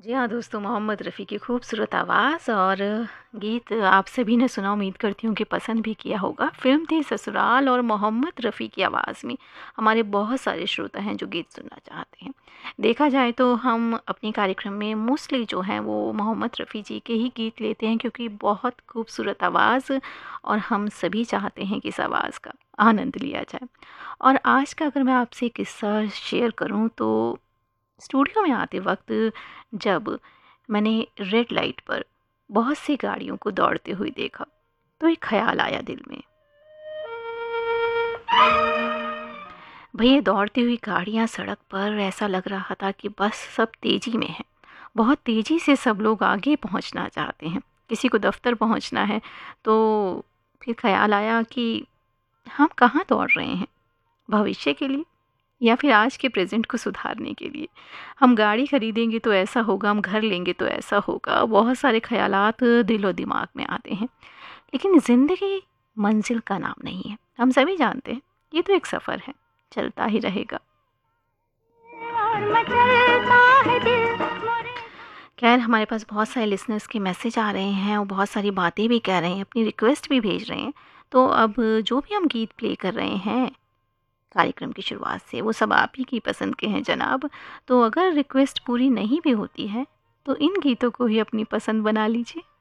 जी हाँ दोस्तों, मोहम्मद रफ़ी की खूबसूरत आवाज़ और गीत आप सभी ने सुना, उम्मीद करती हूँ कि पसंद भी किया होगा। फ़िल्म थी ससुराल और मोहम्मद रफ़ी की आवाज़ में हमारे बहुत सारे श्रोता हैं जो गीत सुनना चाहते हैं। देखा जाए तो हम अपने कार्यक्रम में मोस्टली जो हैं वो मोहम्मद रफ़ी जी के ही गीत लेते हैं, क्योंकि बहुत खूबसूरत आवाज़ और हम सभी चाहते हैं कि इस आवाज़ का आनंद लिया जाए। और आज का अगर मैं आपसे किस्सा शेयर करूँ तो स्टूडियो में आते वक्त जब मैंने रेड लाइट पर बहुत सी गाड़ियों को दौड़ते हुए देखा तो एक ख्याल आया दिल में। भाई, ये दौड़ती हुई गाड़ियां सड़क पर, ऐसा लग रहा था कि बस सब तेजी में है। बहुत तेजी से सब लोग आगे पहुंचना चाहते हैं। किसी को दफ्तर पहुंचना है तो फिर ख्याल आया कि हम कहाँ दौड़ रहे हैं, भविष्य के लिए या फिर आज के प्रेजेंट को सुधारने के लिए। हम गाड़ी खरीदेंगे तो ऐसा होगा, हम घर लेंगे तो ऐसा होगा, बहुत सारे ख्यालात दिल और दिमाग में आते हैं। लेकिन ज़िंदगी मंजिल का नाम नहीं है, हम सभी जानते हैं। ये तो एक सफ़र है, चलता ही रहेगा। और मचलता है दिल मोरे। खैर, हमारे पास बहुत सारे लिसनर्स के मैसेज आ रहे हैं और बहुत सारी बातें भी कह रहे हैं, अपनी रिक्वेस्ट भी भेज रहे हैं। तो अब जो भी हम गीत प्ले कर रहे हैं कार्यक्रम की शुरुआत से, वो सब आप ही की पसंद के हैं जनाब। तो अगर रिक्वेस्ट पूरी नहीं भी होती है तो इन गीतों को ही अपनी पसंद बना लीजिए।